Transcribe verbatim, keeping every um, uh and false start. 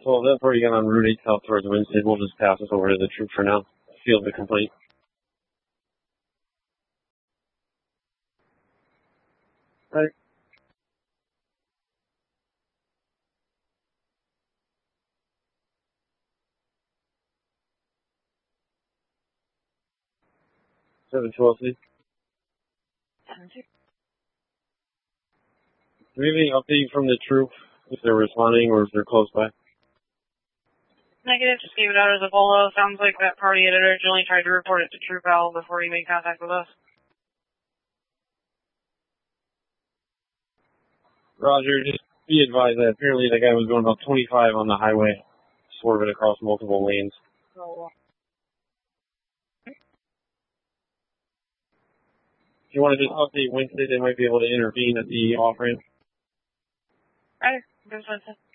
Well, that's already got on Route eight south towards Winston. We'll just pass this over to the troop for now. Field the complaint. Right. seven twelve, please. Do we have any update from the troop if they're responding or if they're close by? Negative, just gave it out as a bolo. Sounds like that party had originally tried to report it to Troop L before he made contact with us. Roger, just be advised that apparently that guy was going about twenty-five on the highway, swerving across multiple lanes. Oh, If you want to just update Winston, they might be able to intervene at the off-ramp. right, there's Winston.